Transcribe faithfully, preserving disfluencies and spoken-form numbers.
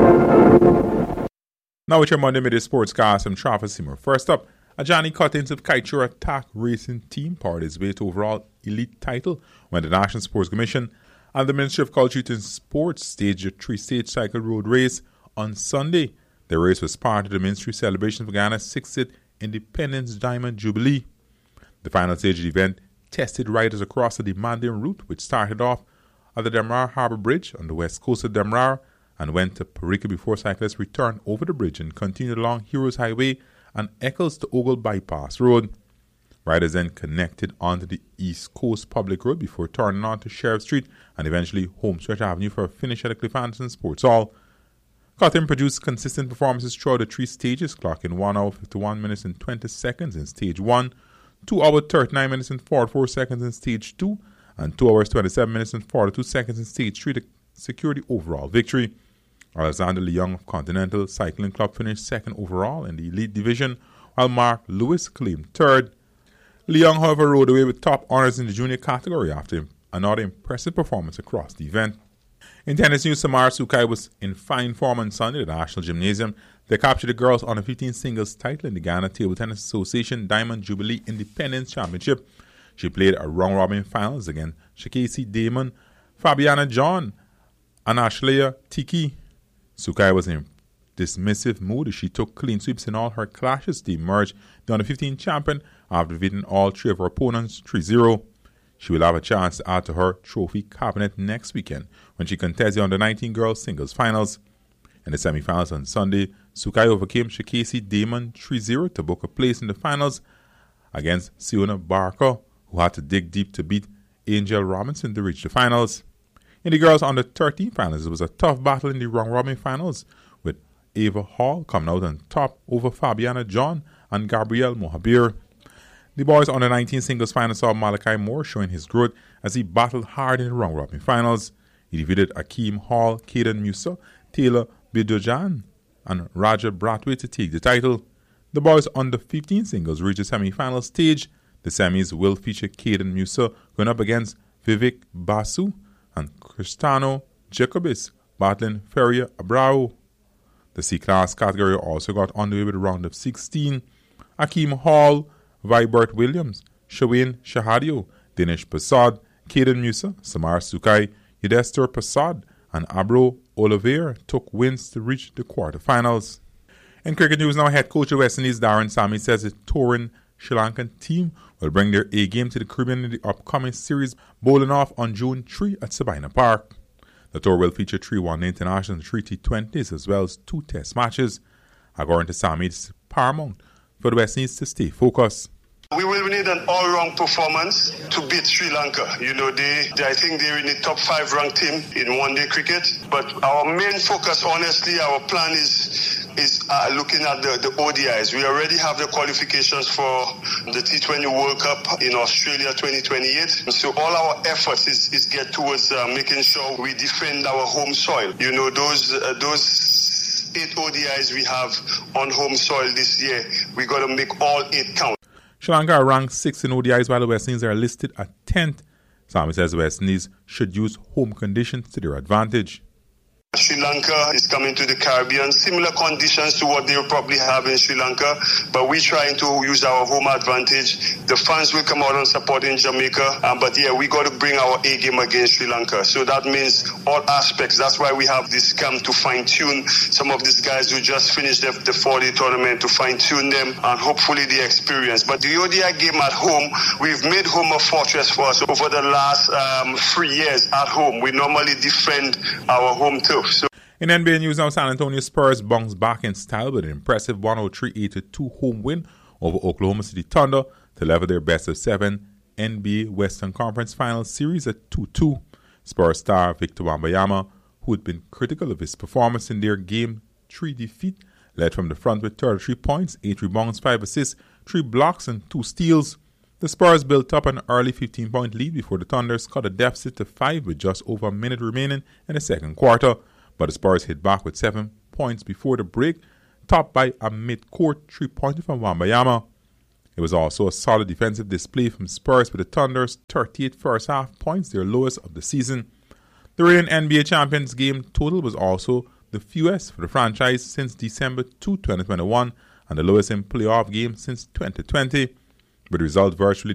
Now with your Monday Midday Sportscast, I'm Travis Seymour. First up, a Johnny Cuttings of Kiteshire Attack Racing Team poured his way to overall elite title when the National Sports Commission and the Ministry of Culture, Youth and Sports staged a three-stage cycle road race on Sunday. The race was part of the ministry celebration for Ghana's sixtieth Independence Diamond Jubilee. The final stage of the event tested riders across the demanding route, which started off at the Demerara Harbour Bridge on the west coast of Demerara and went to Parika before cyclists returned over the bridge and continued along Heroes Highway and Eccles to Ogle Bypass Road. Riders then connected onto the East Coast Public Road before turning on to Sheriff Street and eventually Homestretch Avenue for a finish at the Cliff Anderson Sports Hall. Cotton produced consistent performances throughout the three stages, clocking one hour fifty-one minutes and twenty seconds in Stage one, two hours thirty-nine minutes and forty-four seconds in Stage two, and two hours twenty-seven minutes and forty-two seconds in Stage three to secure the overall victory. Alexander Leung of Continental Cycling Club finished second overall in the elite division, while Mark Lewis claimed third. Leung, however, rode away with top honours in the junior category after another impressive performance across the event. In tennis news, Samara Sukai was in fine form on Sunday at the National Gymnasium. They captured the girls under fifteen singles title in the Ghana Table Tennis Association Diamond Jubilee Independence Championship. She played a round-robin finals against Shakesi Damon, Fabiana John, and Ashlea Tiki. Sukai was in a dismissive mood as she took clean sweeps in all her clashes to emerge the under fifteen champion after defeating all three of her opponents three zero. She will have a chance to add to her trophy cabinet next weekend when she contests the under nineteen girls singles finals. In the semi-finals on Sunday, Sukai overcame Shakesi Damon three zero to book a place in the finals against Siona Barker, who had to dig deep to beat Angel Robinson to reach the finals. In the girls' under thirteen finals, it was a tough battle in the round-robin finals, with Ava Hall coming out on top over Fabiana John and Gabrielle Mohabir. The boys' under nineteen singles finals saw Malachi Moore showing his growth as he battled hard in the round-robin finals. He defeated Akeem Hall, Caden Musa, Taylor Bidojan, and Roger Bradway to take the title. The boys' under fifteen singles reached the semi-final stage. The semis will feature Caden Musa going up against Vivek Basu and Cristano Jacobis battling Feria Abrao. The C-Class category also got underway with a round of sixteen. Akeem Hall, Vibert Williams, Shawin Shahadio, Dinesh Prasad, Caden Musa, Samar Sukai, Yudhestar Prasad, and Abro Oliveira took wins to reach the quarterfinals. In cricket news now, head coach of West Indies Darren Sammy says the touring Sri Lankan team will bring their A-game to the Caribbean in the upcoming series bowling off on June third at Sabina Park. The tour will feature three one-day internationals and three T twenties as well as two test matches. According to Sammy, it's paramount for the West Indies to stay focused. We will need an all-round performance to beat Sri Lanka. You know, they, they I think they're in the top five ranked team in one-day cricket. But our main focus, honestly, our plan is is uh, looking at the, the O D Is. We already have the qualifications for the T twenty World Cup in Australia twenty twenty-eight. So all our efforts is, is get towards uh, making sure we defend our home soil. You know, those uh, those eight O D Is we have on home soil this year, we got to make all eight count. Sri Lanka are ranked sixth in O D Is while the West Indies are listed at tenth. Sammy says the West Indies should use home conditions to their advantage. Sri Lanka is coming to the Caribbean, similar conditions to what they will probably have in Sri Lanka, but we're trying to use our home advantage. The fans will come out and support in Jamaica, um, but yeah, we got to bring our A game against Sri Lanka. So that means all aspects. That's why we have this camp to fine-tune some of these guys who just finished the, the four-day tournament, to fine-tune them and hopefully the experience. But the O D I game at home, we've made home a fortress for us over the last um, three years at home. We normally defend our home turf. So in N B A news now, San Antonio Spurs bounced back in style with an impressive one oh three eighty-two home win over Oklahoma City Thunder to level their best of seven N B A Western Conference Finals series at two two. Spurs star Victor Wembanyama, who had been critical of his performance in their Game three defeat, led from the front with thirty-three points, eight rebounds, five assists, three blocks and two steals. The Spurs built up an early fifteen-point lead before the Thunders cut a deficit to five with just over a minute remaining in the second quarter. But the Spurs hit back with seven points before the break, topped by a mid-court three-pointer from Wembanyama. It was also a solid defensive display from Spurs with the Thunders' thirty-eight first-half points, their lowest of the season. The reigning N B A champions game total was also the fewest for the franchise since December second, twenty twenty-one, and the lowest in playoff games since twenty twenty, with results virtually